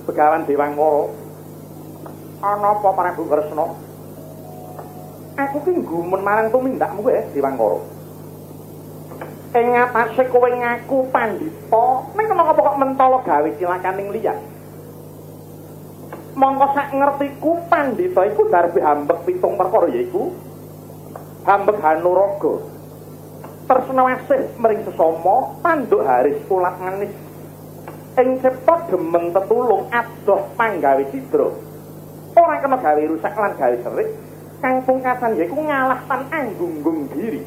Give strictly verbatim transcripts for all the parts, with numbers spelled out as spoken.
Begawan Dewangkara. Ana apa Prabu Kresna? Aku ki nggumun marang tumindakmu kowe, Dewangkara. Ing ngatasé kowe ngaku pandhita, ning kenapa kok mentala gawe cilakaning liyan? Mongko sak ngertiku pandhita iku darbe hambek pitung perkara yaiku hambek Hanuraga, tresna asih mring sesama, tanduk haris ulat manis, ing cipta gemeng tetulung adoh panggawe sidra. Ora kena gawe rusak lan gawe serik, kang pungkasan yaiku ngalah tan anggunggung diri.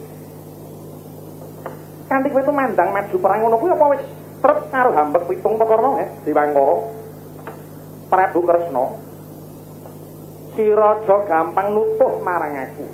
Kanthi kowe mandang maju perang ngono kuwi apa wis trep karo hambek pitung perkara nggih, Dewangkara? Prabu Kresna, sira aja gampang nutuh marang aku.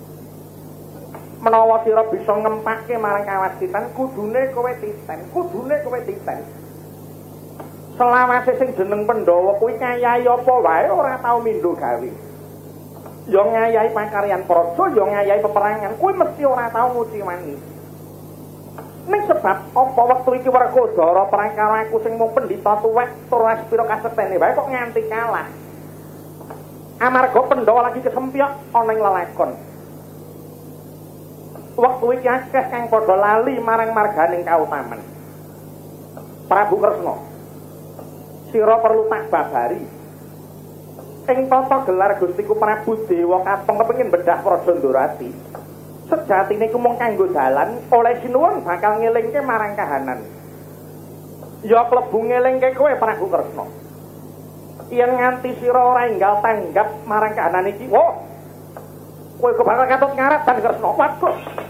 Menawa sira bisa ngempake marang kawastitan, kudune kowe titen, kudune kowe titen. Selawase sing jeneng Pandhawa kuwi ngayahi apa wae ora tau mindho gawe. Ya ngayahi pakaryan praja, ya ngayahi peperangan, kuwi mesti ora tau nguciwani. Ning sebab apa wektu iki Werkudara perang karo aku sing mung pendhita tuwek tur aspira kasetene wae kok nganti kalah. Amarga Pandhawa lagi kesempyok ana ing lelakon. Wektu iki akeh kang padha lali marang marganing kautaman. Prabu Kresna, sira perlu tak babari. Ing tata gelar Gustiku Prabu Dewa Katong kepengin bedah Praja Ndorati. Sejatine iku mung kanggo dalan, oleh sinuwun bakal ngelingke marang kahanan. Ya klebu ngelingke kowe Prabu Kresna. Yen nganti sira ora enggal tanggap marang kahanan iki, wah, kowe kok bakal katut ngarat dan Kresna. Waduh.